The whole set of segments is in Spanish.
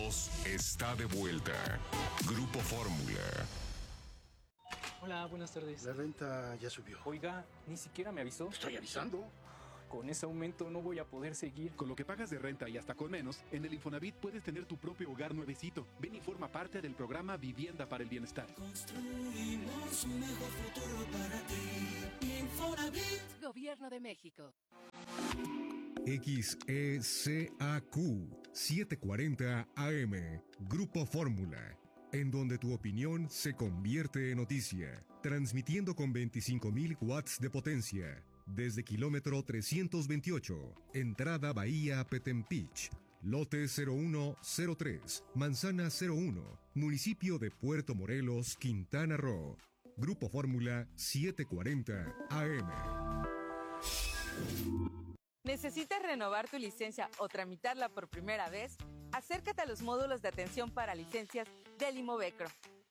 voz está de vuelta. Grupo Fórmula. Hola, buenas tardes. La renta ya subió. Oiga, ni siquiera me avisó. Estoy avisando. Con ese aumento no voy a poder seguir. Con lo que pagas de renta y hasta con menos, en el Infonavit puedes tener tu propio hogar nuevecito. Ven y forma parte del programa Vivienda para el Bienestar. Construimos un mejor futuro para ti. Infonavit. Gobierno de México. XECAQ 740 AM, Grupo Fórmula, en donde tu opinión se convierte en noticia, transmitiendo con 25.000 watts de potencia, desde kilómetro 328, entrada Bahía Petempich, lote 0103, manzana 01, municipio de Puerto Morelos, Quintana Roo. Grupo Fórmula 740 AM. ¿Necesitas renovar tu licencia o tramitarla por primera vez? Acércate a los módulos de atención para licencias del Imovecro.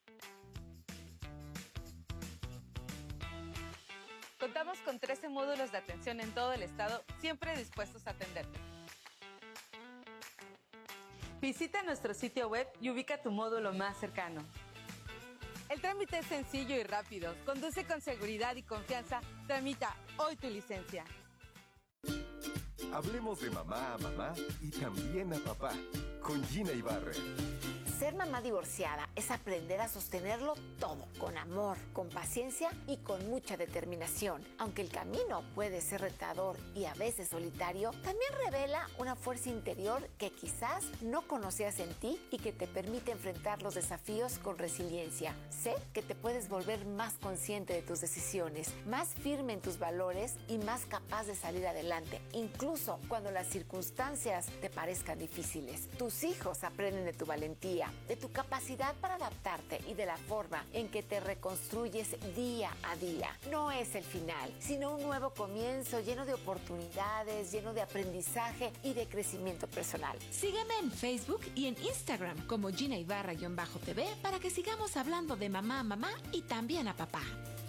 Contamos con 13 módulos de atención en todo el estado, siempre dispuestos a atenderte. Visita nuestro sitio web y ubica tu módulo más cercano. El trámite es sencillo y rápido. Conduce con seguridad y confianza. Tramita hoy tu licencia. Hablemos de mamá a mamá y también a papá, con Gina Ibarra. Ser mamá divorciada es aprender a sostenerlo todo, con amor, con paciencia y con mucha determinación. Aunque el camino puede ser retador y a veces solitario, también revela una fuerza interior que quizás no conocías en ti y que te permite enfrentar los desafíos con resiliencia. Sé que te puedes volver más consciente de tus decisiones, más firme en tus valores y más capaz de salir adelante, incluso cuando las circunstancias te parezcan difíciles. Tus hijos aprenden de tu valentía, de tu capacidad para adaptarte y de la forma en que te reconstruyes día a día. No es el final, sino un nuevo comienzo lleno de oportunidades, lleno de aprendizaje y de crecimiento personal. Sígueme en Facebook y en Instagram como Gina Ibarra-TV para que sigamos hablando de mamá a mamá y también a papá.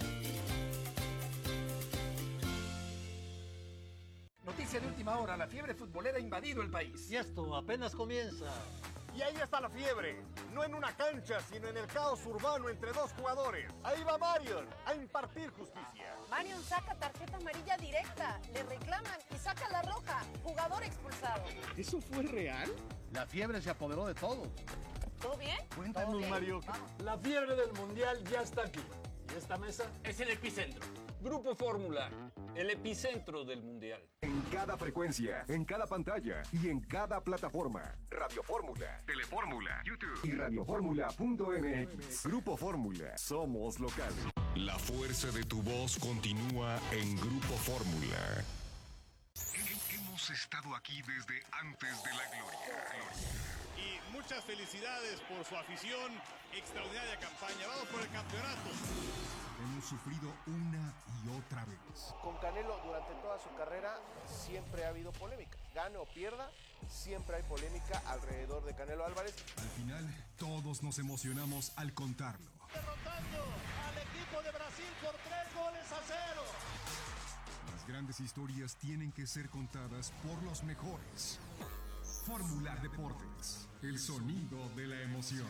Noticia de última hora, la fiebre futbolera ha invadido el país. Y esto apenas comienza. Y ahí está la fiebre, no en una cancha, sino en el caos urbano entre dos jugadores. Ahí va Marion a impartir justicia. Marion saca tarjeta amarilla directa, le reclaman y saca la roja, jugador expulsado. ¿Eso fue real? La fiebre se apoderó de todo. ¿Todo bien? Cuéntanos, Mario. La fiebre del mundial ya está aquí. Y esta mesa es el epicentro. Grupo Fórmula, el epicentro del mundial. En cada frecuencia, en cada pantalla y en cada plataforma. Radio Fórmula, Telefórmula, YouTube y radioformula.mx. Grupo Fórmula, somos locales. La fuerza de tu voz continúa en Grupo Fórmula. Hemos estado aquí desde antes de la gloria. Y muchas felicidades por su afición, extraordinaria campaña. Vamos por el campeonato. Hemos sufrido una y otra vez. Con Canelo durante toda su carrera siempre ha habido polémica. Gane o pierda, siempre hay polémica alrededor de Canelo Álvarez. Al final, todos nos emocionamos al contarlo. Derrotando al equipo de Brasil por 3-0. Las grandes historias tienen que ser contadas por los mejores. Fórmula Deportes, el sonido de la emoción.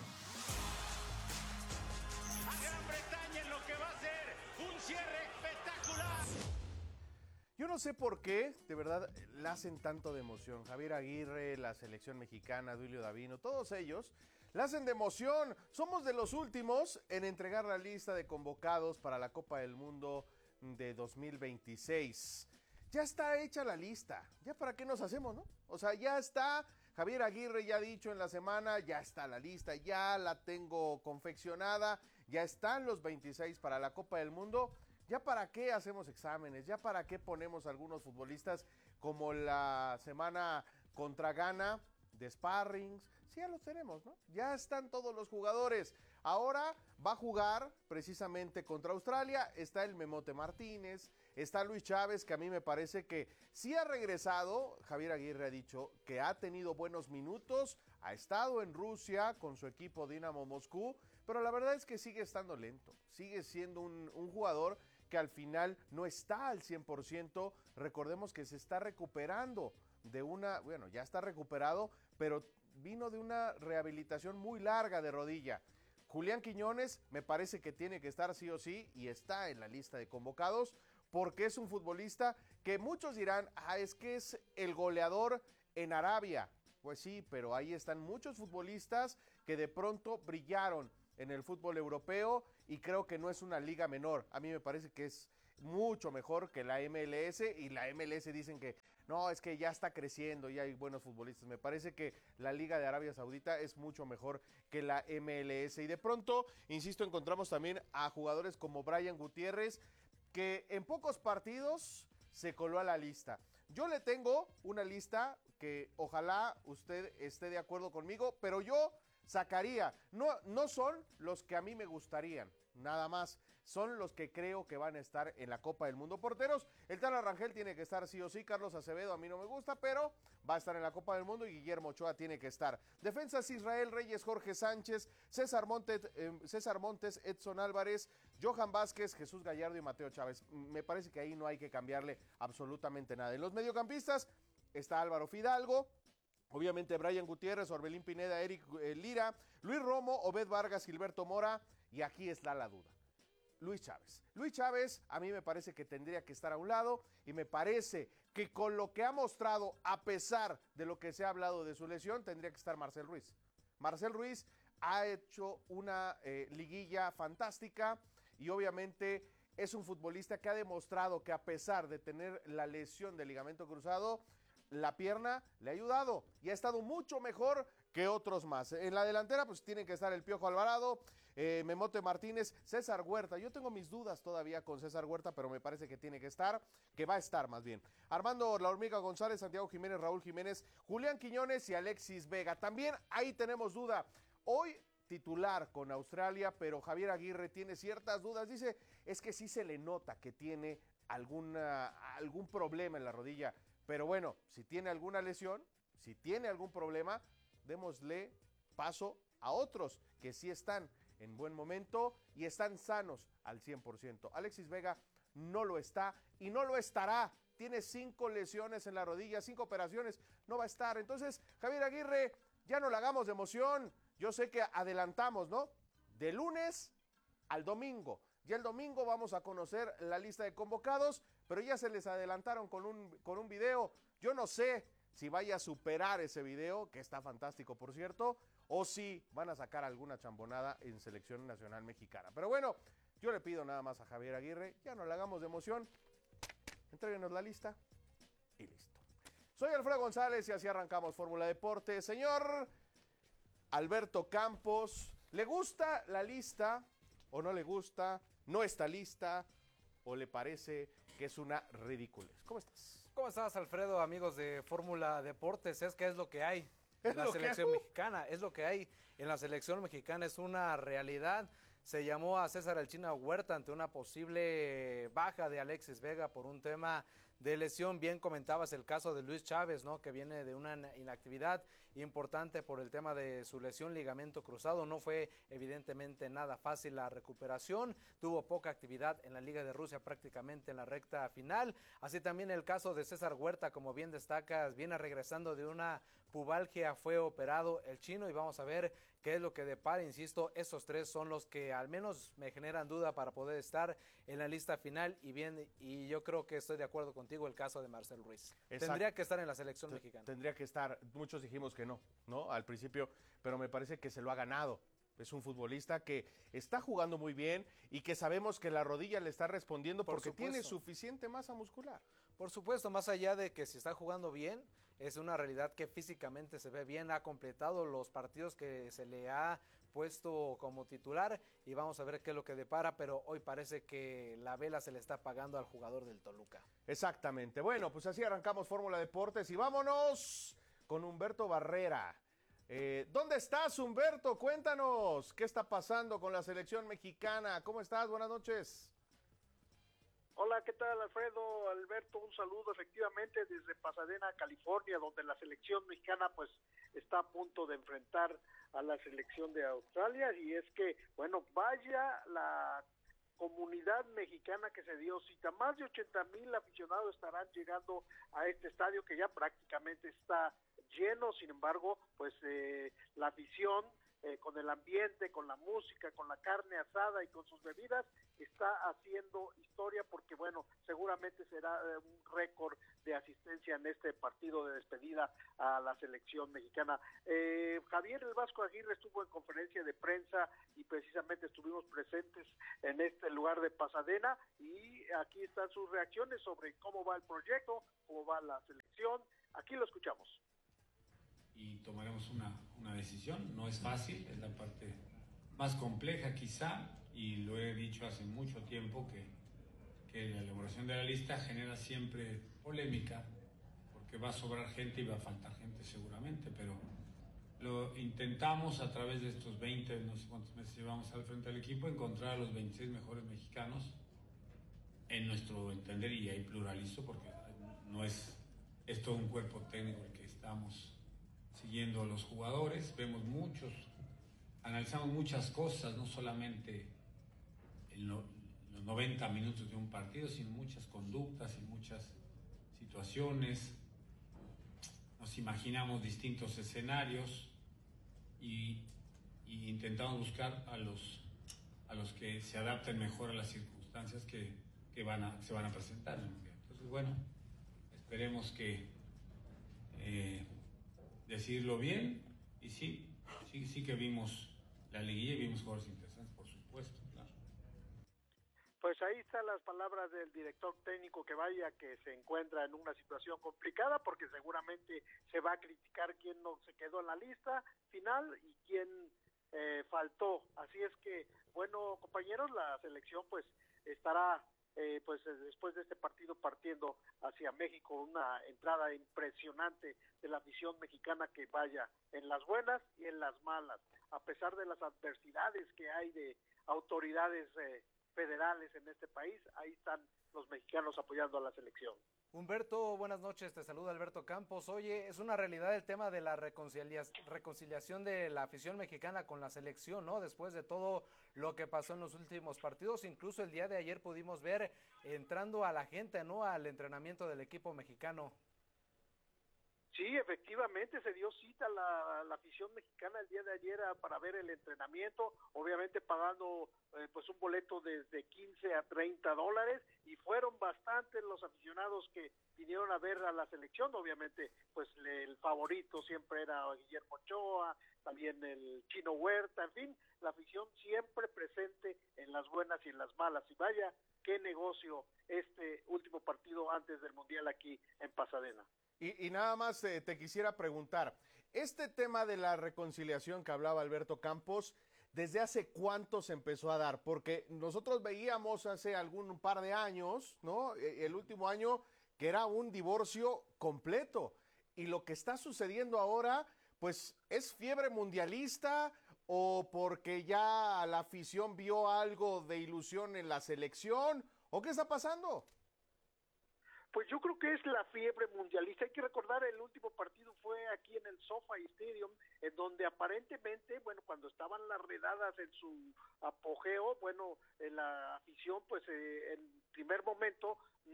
A Gran Bretaña en lo que va a ser un cierre espectacular. Yo no sé por qué, de verdad, la hacen tanto de emoción. Javier Aguirre, la selección mexicana, Duilio Davino, todos ellos la hacen de emoción. Somos de los últimos en entregar la lista de convocados para la Copa del Mundo de 2026. Ya está hecha la lista. ¿Ya para qué nos hacemos, no? O sea, ya está. Javier Aguirre ya ha dicho en la semana, ya está la lista, ya la tengo confeccionada, ya están los 26 para la Copa del Mundo. ¿Ya para qué hacemos exámenes? ¿Ya para qué ponemos a algunos futbolistas como la semana contra Ghana de sparrings? Sí, ya los tenemos, ¿no? Ya están todos los jugadores. Ahora va a jugar precisamente contra Australia. Está el Memote Martínez, está Luis Chávez, que a mí me parece que sí ha regresado. Javier Aguirre ha dicho que ha tenido buenos minutos, ha estado en Rusia con su equipo Dinamo Moscú, pero la verdad es que sigue estando lento. Sigue siendo un jugador que al final no está al 100%. Recordemos que se está recuperando de una, bueno, ya está recuperado, pero vino de una rehabilitación muy larga de rodilla. Julián Quiñones me parece que tiene que estar sí o sí y está en la lista de convocados porque es un futbolista que muchos dirán, es que es el goleador en Arabia. Pues sí, pero ahí están muchos futbolistas que de pronto brillaron en el fútbol europeo y creo que no es una liga menor. A mí me parece que es mucho mejor que la MLS y la MLS dicen que no, es que ya está creciendo, ya hay buenos futbolistas. Me parece que la Liga de Arabia Saudita es mucho mejor que la MLS. Y de pronto, insisto, encontramos también a jugadores como Brian Gutiérrez, que en pocos partidos se coló a la lista. Yo le tengo una lista que ojalá usted esté de acuerdo conmigo, pero yo sacaría, no son los que a mí me gustarían, nada más. Son los que creo que van a estar en la Copa del Mundo. Porteros, el Tala Rangel tiene que estar sí o sí. Carlos Acevedo a mí no me gusta, pero va a estar en la Copa del Mundo y Guillermo Ochoa tiene que estar. Defensas, Israel Reyes, Jorge Sánchez, César Montes, Edson Álvarez, Johan Vázquez, Jesús Gallardo y Mateo Chávez. Me parece que ahí no hay que cambiarle absolutamente nada. En los mediocampistas está Álvaro Fidalgo, obviamente Brian Gutiérrez, Orbelín Pineda, Eric Lira, Luis Romo, Obed Vargas, Gilberto Mora, y aquí está la duda. Luis Chávez. Luis Chávez a mí me parece que tendría que estar a un lado y me parece que con lo que ha mostrado, a pesar de lo que se ha hablado de su lesión, tendría que estar Marcel Ruiz. Marcel Ruiz ha hecho una liguilla fantástica y obviamente es un futbolista que ha demostrado que a pesar de tener la lesión del ligamento cruzado, la pierna le ha ayudado y ha estado mucho mejor que otros más. En la delantera pues tienen que estar el Piojo Alvarado, Memote Martínez, César Huerta. Yo tengo mis dudas todavía con César Huerta, pero me parece que tiene que estar, que va a estar más bien. Armando La Hormiga González, Santiago Jiménez, Raúl Jiménez, Julián Quiñones y Alexis Vega. También ahí tenemos duda. Hoy titular con Australia, pero Javier Aguirre tiene ciertas dudas. Dice, es que sí se le nota que tiene algún problema en la rodilla. Pero bueno, si tiene alguna lesión, si tiene algún problema, démosle paso a otros que sí están en buen momento y están sanos al 100%. Alexis Vega no lo está y no lo estará. Tiene 5 lesiones en la rodilla, 5 operaciones, no va a estar. Entonces, Javier Aguirre, ya no le hagamos de emoción. Yo sé que adelantamos, ¿no? De lunes al domingo. Ya el domingo vamos a conocer la lista de convocados, pero ya se les adelantaron con un video. Yo no sé si vaya a superar ese video, que está fantástico, por cierto, o si van a sacar alguna chambonada en Selección Nacional Mexicana. Pero bueno, yo le pido nada más a Javier Aguirre, ya no le hagamos de emoción, entréguenos la lista y listo. Soy Alfredo González y así arrancamos Fórmula Deporte. Señor Alberto Campos, ¿le gusta la lista o no le gusta? ¿No está lista o le parece que es una ridiculez? ¿Cómo estás? ¿Cómo estás, Alfredo, amigos de Fórmula Deportes? Es que es lo que hay en la selección mexicana, es lo que hay en la selección mexicana, es una realidad. Se llamó a César El China Huerta ante una posible baja de Alexis Vega por un tema de lesión. Bien comentabas el caso de Luis Chávez, ¿no? Que viene de una inactividad importante por el tema de su lesión ligamento cruzado. No fue evidentemente nada fácil la recuperación. Tuvo poca actividad en la Liga de Rusia prácticamente en la recta final. Así también el caso de César Huerta, como bien destacas, viene regresando de una pubalgia, fue operado el chino y vamos a ver qué es lo que depara. Insisto, esos tres son los que al menos me generan duda para poder estar en la lista final y yo creo que estoy de acuerdo contigo el caso de Marcel Ruiz. Exacto. Tendría que estar en la selección mexicana. Tendría que estar, muchos dijimos que no al principio, pero me parece que se lo ha ganado. Es un futbolista que está jugando muy bien y que sabemos que la rodilla le está respondiendo porque tiene suficiente masa muscular. Por supuesto, más allá de que si está jugando bien, es una realidad que físicamente se ve bien, ha completado los partidos que se le ha puesto como titular y vamos a ver qué es lo que depara, pero hoy parece que la vela se le está apagando al jugador del Toluca. Exactamente. Bueno, pues así arrancamos Fórmula Deportes y vámonos con Humberto Barrera. ¿Dónde estás, Humberto? Cuéntanos, ¿qué está pasando con la selección mexicana? ¿Cómo estás? Buenas noches. Hola, ¿qué tal, Alfredo? Alberto, un saludo efectivamente desde Pasadena, California, donde la selección mexicana pues está a punto de enfrentar a la selección de Australia y es que, bueno, vaya la comunidad mexicana que se dio cita. Más de 80,000 aficionados estarán llegando a este estadio que ya prácticamente está lleno, sin embargo, pues la afición, con el ambiente, con la música, con la carne asada y con sus bebidas, está haciendo historia porque, bueno, seguramente será un récord de asistencia en este partido de despedida a la selección mexicana. Javier El Vasco Aguirre estuvo en conferencia de prensa y precisamente estuvimos presentes en este lugar de Pasadena, y aquí están sus reacciones sobre cómo va el proyecto, cómo va la selección. Aquí lo escuchamos. Y tomaremos una decisión. No es fácil, es la parte más compleja quizá, y lo he dicho hace mucho tiempo que la elaboración de la lista genera siempre polémica, porque va a sobrar gente y va a faltar gente seguramente, pero lo intentamos a través de estos 20, no sé cuántos meses llevamos al frente del equipo, encontrar a los 26 mejores mexicanos en nuestro entender, y ahí pluralizo porque no es todo un cuerpo técnico el que estamos siguiendo a los jugadores, vemos analizamos muchas cosas, no solamente en los 90 minutos de un partido, sino muchas conductas y muchas situaciones. Nos imaginamos distintos escenarios y intentamos buscar a los que se adapten mejor a las circunstancias que se van a presentar. Entonces, bueno, esperemos que decirlo bien, y sí que vimos la liguilla y vimos jugadores interesantes, por supuesto, claro. Pues ahí están las palabras del director técnico, que vaya que se encuentra en una situación complicada, porque seguramente se va a criticar quién no se quedó en la lista final y quién faltó. Así es que, bueno, compañeros, la selección pues estará pues después de este partido partiendo hacia México, una entrada impresionante de la afición mexicana, que vaya en las buenas y en las malas, a pesar de las adversidades que hay de autoridades federales en este país. Ahí están los mexicanos apoyando a la selección. Humberto, buenas noches, te saluda Alberto Campos. Oye, es una realidad el tema de la reconciliación de la afición mexicana con la selección, ¿no? Después de todo lo que pasó en los últimos partidos, incluso el día de ayer pudimos ver entrando a la gente, ¿no? Al entrenamiento del equipo mexicano. Sí, efectivamente se dio cita la afición mexicana el día de ayer para ver el entrenamiento, obviamente pagando pues un boleto desde 15 a 30 dólares, y fueron bastantes los aficionados que vinieron a ver a la selección. Obviamente pues el favorito siempre era Guillermo Ochoa, también el Chino Huerta, en fin, la afición siempre presente en las buenas y en las malas, y vaya qué negocio este último partido antes del Mundial aquí en Pasadena. Y nada más te quisiera preguntar, este tema de la reconciliación que hablaba Alberto Campos, ¿desde hace cuánto se empezó a dar? Porque nosotros veíamos hace algún par de años, ¿no? El último año, que era un divorcio completo. Y lo que está sucediendo ahora, pues, ¿es fiebre mundialista o porque ya la afición vio algo de ilusión en la selección? ¿O qué está pasando? Pues yo creo que es la fiebre mundialista. Hay que recordar, el último partido fue aquí en el SoFi Stadium, en donde aparentemente, bueno, cuando estaban las redadas en su apogeo, bueno, la afición, pues en primer momento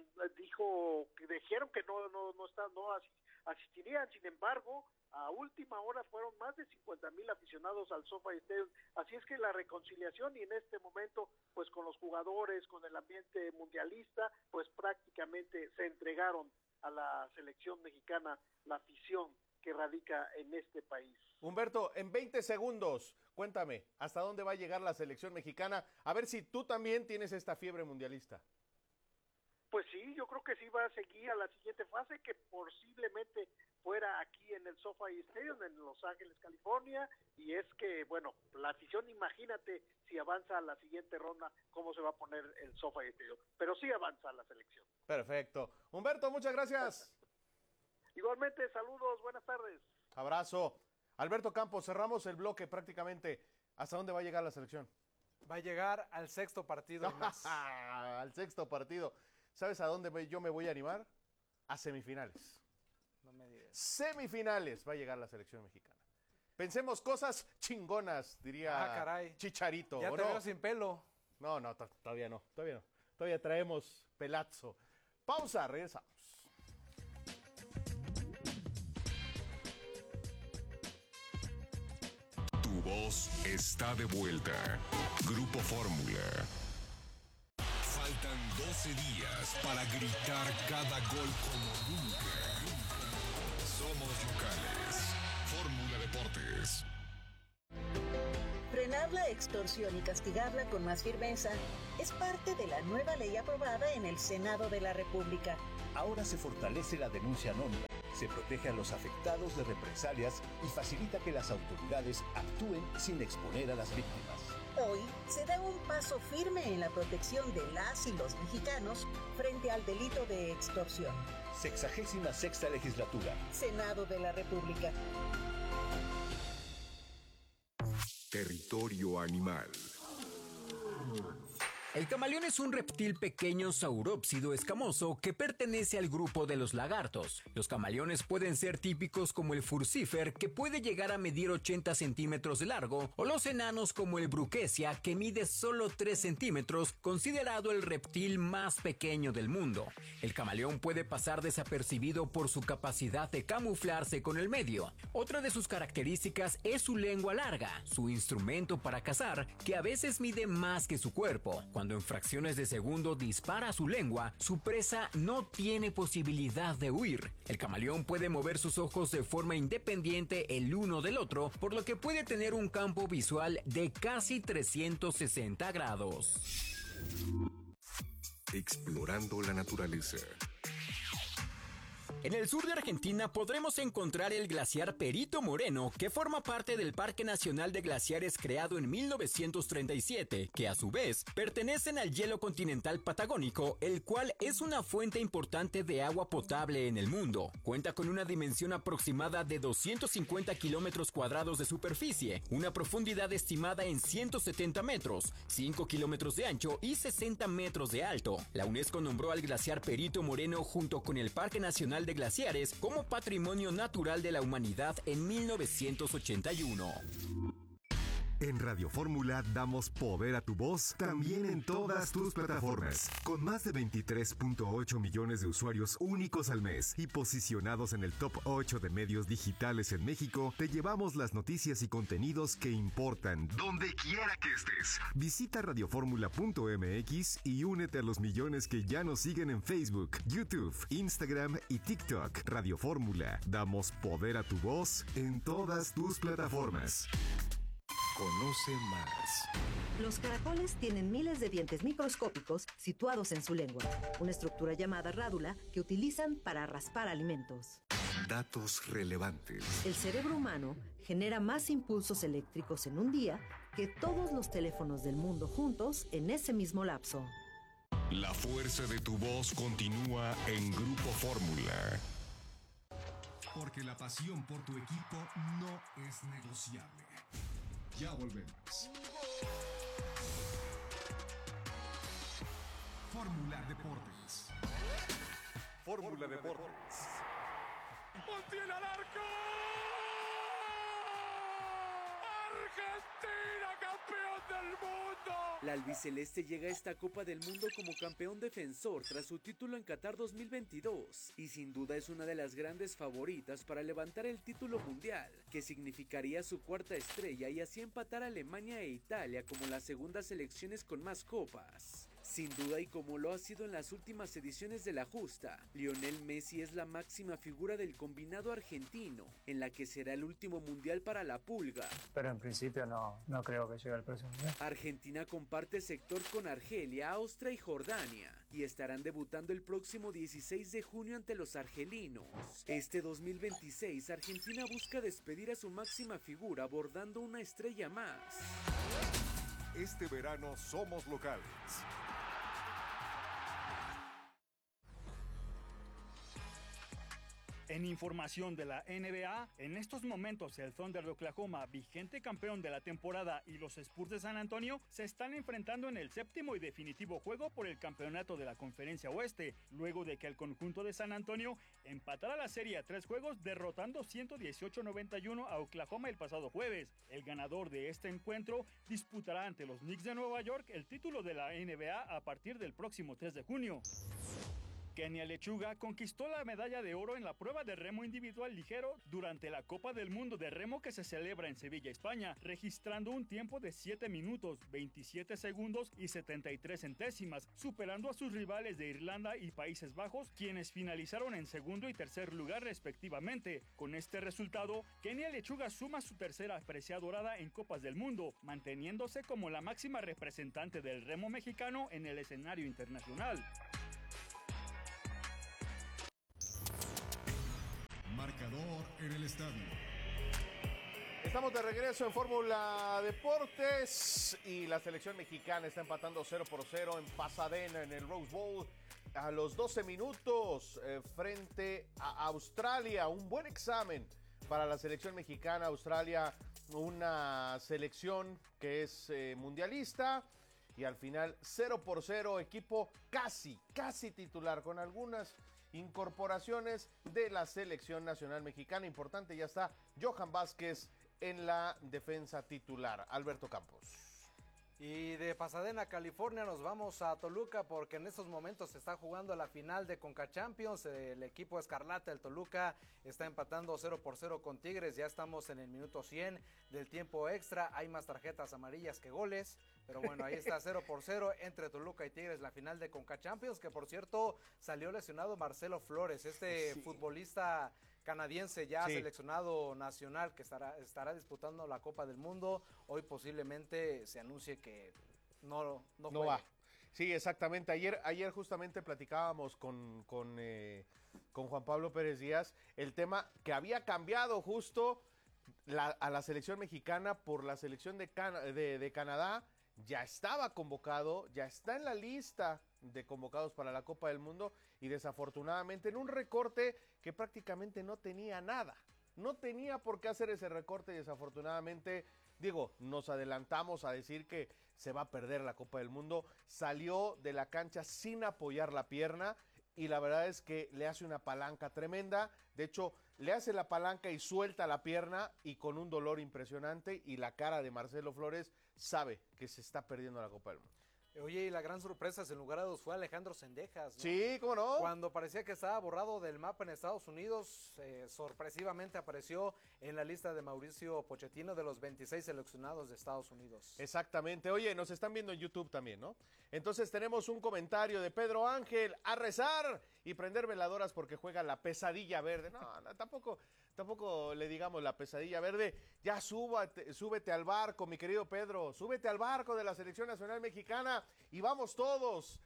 dijeron que no asistirían. Sin embargo, a última hora fueron más de 50,000 aficionados al SoFi Stadium. Así es que la reconciliación, y en este momento pues con los jugadores, con el ambiente mundialista, pues prácticamente se entregaron a la selección mexicana, la afición que radica en este país. Humberto, en 20 segundos, cuéntame, ¿hasta dónde va a llegar la selección mexicana? A ver si tú también tienes esta fiebre mundialista. Pues sí, yo creo que sí va a seguir a la siguiente fase, que posiblemente fuera aquí en el SoFi Stadium, en Los Ángeles, California, y es que, bueno, la afición, imagínate si avanza a la siguiente ronda, cómo se va a poner el SoFi Stadium, pero sí avanza la selección. Perfecto. Humberto, muchas gracias. Igualmente, saludos, buenas tardes. Abrazo. Alberto Campos, cerramos el bloque prácticamente. ¿Hasta dónde va a llegar la selección? Va a llegar al 6º partido más. Al 6º partido. ¿Sabes a dónde yo me voy a animar? A semifinales. No me digas. Semifinales va a llegar la selección mexicana. Pensemos cosas chingonas, diría Chicharito. Ya te veo sin pelo. No, todavía no. Todavía traemos pelazo. Pausa, regresamos. voz está de vuelta. Grupo Fórmula. Faltan 12 días para gritar cada gol como nunca. Somos locales. Fórmula Deportes. Frenar la extorsión y castigarla con más firmeza es parte de la nueva ley aprobada en el Senado de la República. Ahora se fortalece la denuncia anónima, se protege a los afectados de represalias y facilita que las autoridades actúen sin exponer a las víctimas. Hoy se da un paso firme en la protección de las y los mexicanos frente al delito de extorsión. 66ª legislatura. Senado de la República. Territorio animal. El camaleón es un reptil pequeño saurópsido escamoso que pertenece al grupo de los lagartos. Los camaleones pueden ser típicos como el furcifer, que puede llegar a medir 80 centímetros de largo, o los enanos como el bruquesia, que mide solo 3 centímetros, considerado el reptil más pequeño del mundo. El camaleón puede pasar desapercibido por su capacidad de camuflarse con el medio. Otra de sus características es su lengua larga, su instrumento para cazar, que a veces mide más que su cuerpo. Cuando en fracciones de segundo dispara su lengua, su presa no tiene posibilidad de huir. El camaleón puede mover sus ojos de forma independiente el uno del otro, por lo que puede tener un campo visual de casi 360 grados. Explorando la naturaleza. En el sur de Argentina podremos encontrar el glaciar Perito Moreno, que forma parte del Parque Nacional de Glaciares creado en 1937, que a su vez pertenecen al hielo continental patagónico, el cual es una fuente importante de agua potable en el mundo. Cuenta con una dimensión aproximada de 250 kilómetros cuadrados de superficie, una profundidad estimada en 170 metros, 5 kilómetros de ancho y 60 metros de alto. La UNESCO nombró al glaciar Perito Moreno junto con el Parque Nacional de Glaciares como Patrimonio Natural de la Humanidad en 1981. En Radio Fórmula damos poder a tu voz también en todas tus plataformas. Con más de 23.8 millones de usuarios únicos al mes y posicionados en el top 8 de medios digitales en México, te llevamos las noticias y contenidos que importan donde quiera que estés. Visita radioformula.mx y únete a los millones que ya nos siguen en Facebook, YouTube, Instagram y TikTok. Radio Fórmula, damos poder a tu voz en todas tus plataformas. Conoce más. Los caracoles tienen miles de dientes microscópicos situados en su lengua, una estructura llamada rádula que utilizan para raspar alimentos. Datos relevantes. El cerebro humano genera más impulsos eléctricos en un día que todos los teléfonos del mundo juntos en ese mismo lapso. La fuerza de tu voz continúa en Grupo Fórmula. Porque la pasión por tu equipo no es negociable. Ya volvemos. Fórmula Deportes. Fórmula Deportes. ¡Montiel al arco! ¡Argentina, campeón del mundo! La albiceleste llega a esta Copa del Mundo como campeón defensor tras su título en Qatar 2022 y sin duda es una de las grandes favoritas para levantar el título mundial, que significaría su cuarta estrella y así empatar a Alemania e Italia como las segundas selecciones con más copas. Sin duda, y como lo ha sido en las últimas ediciones de la justa, Lionel Messi es la máxima figura del combinado argentino, en la que será el último mundial para la Pulga. Pero en principio no creo que llegue al próximo mundial. Argentina comparte sector con Argelia, Austria y Jordania, y estarán debutando el próximo 16 de junio ante los argelinos. Este 2026, Argentina busca despedir a su máxima figura abordando una estrella más. Este verano somos locales. En información de la NBA, en estos momentos el Thunder de Oklahoma, vigente campeón de la temporada, y los Spurs de San Antonio se están enfrentando en el séptimo y definitivo juego por el campeonato de la Conferencia Oeste, luego de que el conjunto de San Antonio empatara la serie a 3 juegos derrotando 118-91 a Oklahoma el pasado jueves. El ganador de este encuentro disputará ante los Knicks de Nueva York el título de la NBA a partir del próximo 3 de junio. Kenia Lechuga conquistó la medalla de oro en la prueba de remo individual ligero durante la Copa del Mundo de Remo que se celebra en Sevilla, España, registrando un tiempo de 7 minutos, 27 segundos y 73 centésimas, superando a sus rivales de Irlanda y Países Bajos, quienes finalizaron en segundo y tercer lugar respectivamente. Con este resultado, Kenia Lechuga suma su tercera presea dorada en Copas del Mundo, manteniéndose como la máxima representante del remo mexicano en el escenario internacional. Marcador en el estadio. Estamos de regreso en Fórmula Deportes y la selección mexicana está empatando 0-0 en Pasadena en el Rose Bowl a los 12 minutos frente a Australia. Un buen examen para la selección mexicana. Australia, una selección que es mundialista y al final 0-0, equipo casi titular con algunas incorporaciones de la selección nacional mexicana. Importante, ya está Johan Vázquez en la defensa titular. Alberto Campos. Y de Pasadena, California, nos vamos a Toluca porque en estos momentos se está jugando la final de Conca Champions. El equipo escarlata, el Toluca, está empatando 0-0 con Tigres. Ya estamos en el minuto 100 del tiempo extra. Hay más tarjetas amarillas que goles. Pero bueno, ahí está 0-0 entre Toluca y Tigres, la final de Conca Champions, que por cierto salió lesionado Marcelo Flores, futbolista canadiense ya seleccionado nacional que estará disputando la Copa del Mundo. Hoy posiblemente se anuncie que no va. Sí, exactamente. Ayer justamente platicábamos con Juan Pablo Pérez Díaz el tema que había cambiado justo a la selección mexicana por la selección de Canadá. Ya estaba convocado, ya está en la lista de convocados para la Copa del Mundo y desafortunadamente en un recorte que prácticamente no tenía nada. No tenía por qué hacer ese recorte y desafortunadamente, nos adelantamos a decir que se va a perder la Copa del Mundo. Salió de la cancha sin apoyar la pierna y la verdad es que le hace una palanca tremenda. De hecho, le hace la palanca y suelta la pierna y con un dolor impresionante y la cara de Marcelo Flores sabe que se está perdiendo la Copa del Mundo. Oye, y la gran sorpresa sin lugar a dudas fue Alejandro Sendejas, ¿no? Sí, ¿cómo no? Cuando parecía que estaba borrado del mapa en Estados Unidos, sorpresivamente apareció en la lista de Mauricio Pochettino de los 26 seleccionados de Estados Unidos. Exactamente. Oye, nos están viendo en YouTube también, ¿no? Entonces tenemos un comentario de Pedro Ángel: a rezar y prender veladoras porque juega la pesadilla verde. No, tampoco le digamos la pesadilla verde. Ya súbete al barco, mi querido Pedro. Súbete al barco de la Selección Nacional Mexicana y vamos todos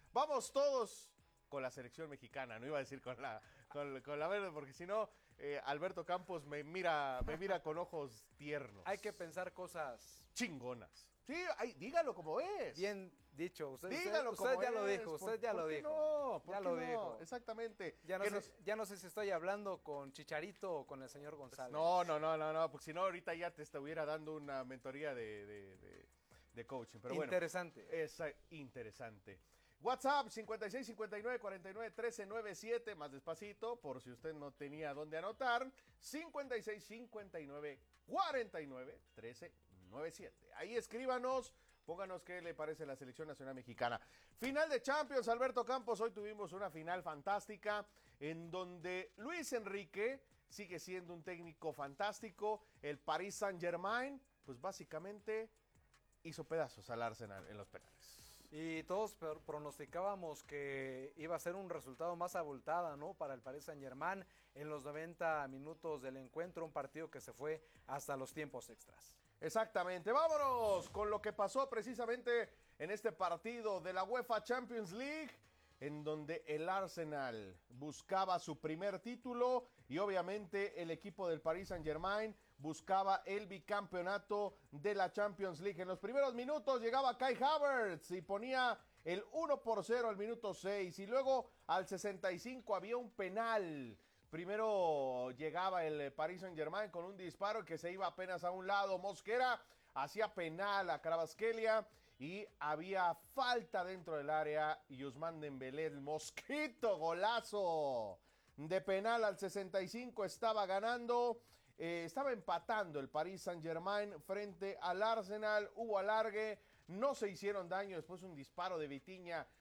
con la Selección Mexicana. No iba a decir con la verde porque si no, Alberto Campos me mira con ojos tiernos. Hay que pensar cosas chingonas. Sí, dígalo como es. Bien dicho. Usted ya lo dijo. Usted ya lo dijo. Ya lo dijo. Exactamente. Ya no sé si estoy hablando con Chicharito o con el señor González. No, porque si no ahorita ya te estuviera dando una mentoría de coaching. Pero interesante. Bueno, es interesante. WhatsApp 56 59 49 13 97, más despacito, por si usted no tenía dónde anotar. 56 59 49 13 97. Ahí escríbanos, pónganos qué le parece la Selección Nacional Mexicana. Final de Champions, Alberto Campos. Hoy tuvimos una final fantástica en donde Luis Enrique sigue siendo un técnico fantástico. El Paris Saint-Germain, pues básicamente hizo pedazos al Arsenal en los penales. Y todos pronosticábamos que iba a ser un resultado más abultada, ¿no? Para el Paris Saint-Germain en los 90 minutos del encuentro, un partido que se fue hasta los tiempos extras. Exactamente, vámonos con lo que pasó precisamente en este partido de la UEFA Champions League, en donde el Arsenal buscaba su primer título y obviamente el equipo del Paris Saint-Germain buscaba el bicampeonato de la Champions League. En los primeros minutos llegaba Kai Havertz y ponía el 1-0 al minuto 6 y luego al 65 había un penal. Primero llegaba el Paris Saint-Germain con un disparo que se iba apenas a un lado. Mosquera hacía penal a Kvaratskhelia y había falta dentro del área y Ousmane Dembélé, el mosquito, golazo de penal al 65, estaba ganando. Estaba empatando el Paris Saint-Germain frente al Arsenal, hubo alargue, no se hicieron daño, después un disparo de Vitinha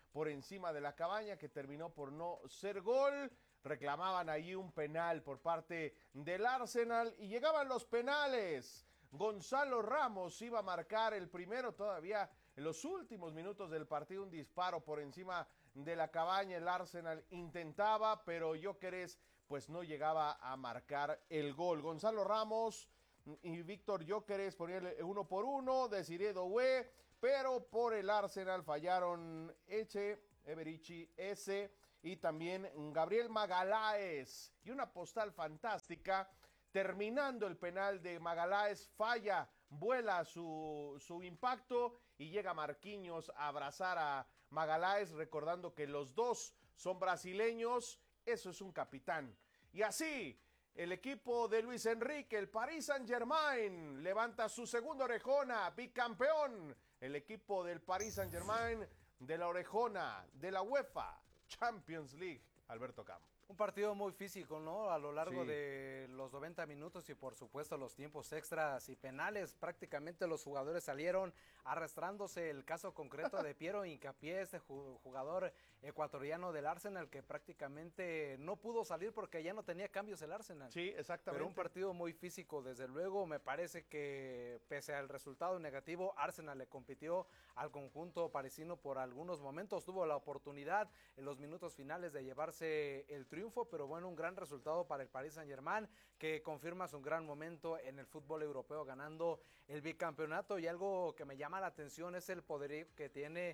por encima de la Cabaña, que terminó por no ser gol. Reclamaban ahí un penal por parte del Arsenal y llegaban los penales. Gonzalo Ramos iba a marcar el primero todavía en los últimos minutos del partido, un disparo por encima de la Cabaña. El Arsenal intentaba, pero Gyökeres pues no llegaba a marcar el gol. Gonzalo Ramos y Víctor Gyökeres ponían 1-1, Desiré Doué, pero por el Arsenal fallaron Eche, Eberici, Eze y también Gabriel Magaláes. Y una postal fantástica, terminando el penal de Magaláes, falla, vuela su impacto y llega Marquinhos a abrazar a Magaláes, recordando que los dos son brasileños. Eso es un capitán. Y así, el equipo de Luis Enrique, el Paris Saint-Germain, levanta su segunda orejona, bicampeón. El equipo del Paris Saint-Germain de la orejona de la UEFA Champions League. Alberto Campo. Un partido muy físico, ¿no? A lo largo Sí. de los 90 minutos y por supuesto los tiempos extras y penales. Prácticamente los jugadores salieron arrastrándose. El caso concreto de Piero Hincapié, este jugador ecuatoriano del Arsenal, que prácticamente no pudo salir porque ya no tenía cambios el Arsenal. Sí, exactamente. Pero un partido muy físico, desde luego. Me parece que pese al resultado negativo, Arsenal le compitió al conjunto parisino por algunos momentos. Tuvo la oportunidad en los minutos finales de llevarse el triunfo, pero bueno, un gran resultado para el Paris Saint-Germain, que confirma su gran momento en el fútbol europeo, ganando el bicampeonato. Y algo que me llama la atención es el poder que tiene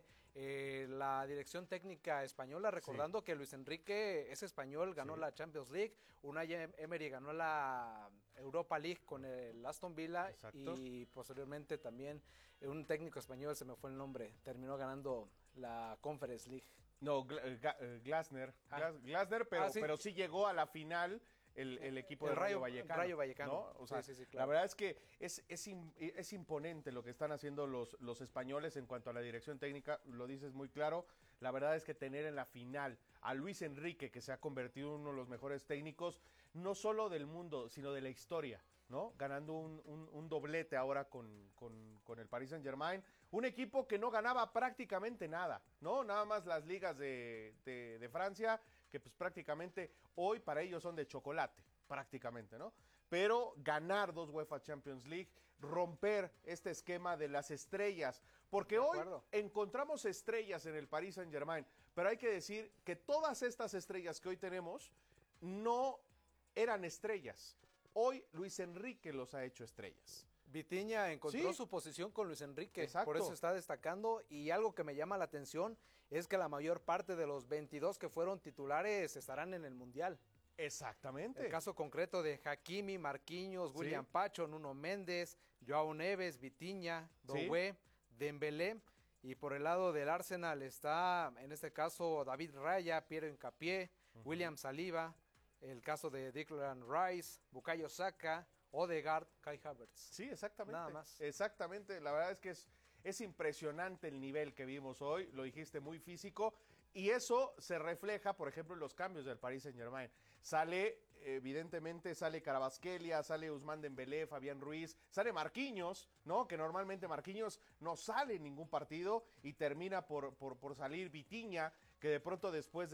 la dirección técnica española, recordando que Luis Enrique es español, ganó la Champions League, Unai Emery ganó la Europa League con el Aston Villa. Exacto. Y posteriormente también un técnico español, se me fue el nombre, terminó ganando la Conference League. No, Glasner, pero sí llegó a la final el equipo del Rayo Vallecano. Rayo Vallecano. ¿No? O sea, sí, claro. La verdad es que es imponente lo que están haciendo los españoles en cuanto a la dirección técnica, lo dices muy claro. La verdad es que tener en la final a Luis Enrique, que se ha convertido en uno de los mejores técnicos, no solo del mundo, sino de la historia, ¿no? Ganando un doblete ahora con el Paris Saint-Germain, un equipo que no ganaba prácticamente nada, ¿no? Nada más las ligas de Francia, que pues prácticamente hoy para ellos son de chocolate, prácticamente, ¿no? Pero ganar 2 UEFA Champions League, romper este esquema de las estrellas, porque hoy encontramos estrellas en el Paris Saint-Germain, pero hay que decir que todas estas estrellas que hoy tenemos no eran estrellas. Hoy Luis Enrique los ha hecho estrellas. Vitinha encontró su posición con Luis Enrique, Exacto. por eso está destacando, y algo que me llama la atención es que la mayor parte de los 22 que fueron titulares estarán en el Mundial. Exactamente. El caso concreto de Hakimi, Marquinhos, William Pacho, Nuno Méndez, Joao Neves, Vitinha, Doué, Dembélé, y por el lado del Arsenal está en este caso David Raya, Piero Hincapié, William Saliba, el caso de Declan Rice, Bukayo Saka, Odegaard, Kai Havertz. Sí, exactamente. Nada más. Exactamente, la verdad es que es impresionante el nivel que vimos hoy, lo dijiste, muy físico, y eso se refleja, por ejemplo, en los cambios del Paris Saint-Germain. Evidentemente sale Kvaratskhelia, sale Ousmane Dembélé, Fabián Ruiz, sale Marquinhos, ¿no? Que normalmente Marquinhos no sale en ningún partido y termina por salir Vitinha, que de pronto después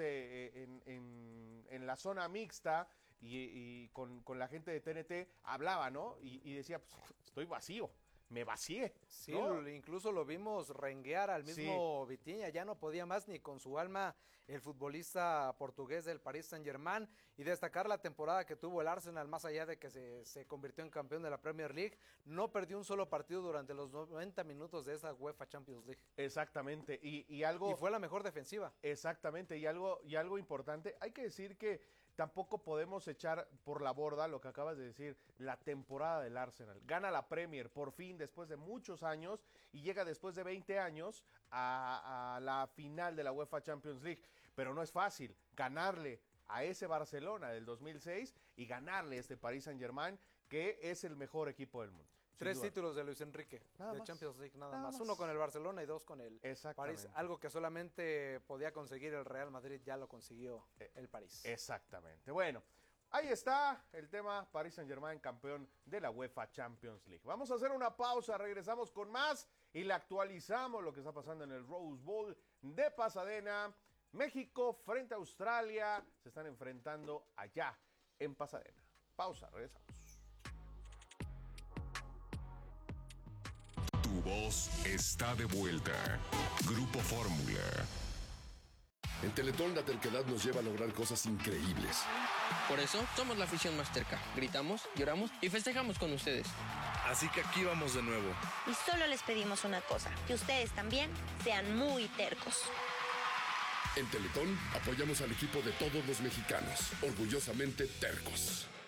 en la zona mixta y con la gente de TNT hablaba, ¿no? Y decía, pues, estoy vacío, me vacié. Sí, ¿no? incluso lo vimos renguear al mismo Vitinha, ya no podía más ni con su alma el futbolista portugués del Paris Saint-Germain, y destacar la temporada que tuvo el Arsenal, más allá de que se convirtió en campeón de la Premier League, no perdió un solo partido durante los 90 minutos de esta UEFA Champions League. Exactamente, y fue la mejor defensiva. Exactamente, y algo importante, hay que decir que tampoco podemos echar por la borda lo que acabas de decir, la temporada del Arsenal. Gana la Premier por fin después de muchos años y llega después de 20 años a la final de la UEFA Champions League. Pero no es fácil ganarle a ese Barcelona del 2006 y ganarle a este Paris Saint-Germain, que es el mejor equipo del mundo. 3 títulos de Luis Enrique, de Champions League, nada más. 1 con el Barcelona y 2 con el París. Algo que solamente podía conseguir el Real Madrid, ya lo consiguió el París. Exactamente. Bueno, Ahí está el tema, Paris Saint-Germain, campeón de la UEFA Champions League. Vamos a hacer una pausa, regresamos con más y le actualizamos lo que está pasando en el Rose Bowl de Pasadena. México frente a Australia se están enfrentando allá en Pasadena. Pausa, regresamos. Tu voz está de vuelta. Grupo Fórmula. En Teletón la terquedad nos lleva a lograr cosas increíbles. Por eso somos la afición más terca. Gritamos, lloramos y festejamos con ustedes. Así que aquí vamos de nuevo. Y solo les pedimos una cosa, que ustedes también sean muy tercos. En Teletón apoyamos al equipo de todos los mexicanos, orgullosamente tercos.